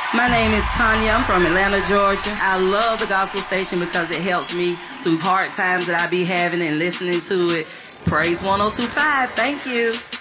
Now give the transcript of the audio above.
My name is Tanya. I'm from Atlanta, Georgia. I love the gospel station because it helps me through hard times that I be having and listening to it. Praise 102.5. Thank you.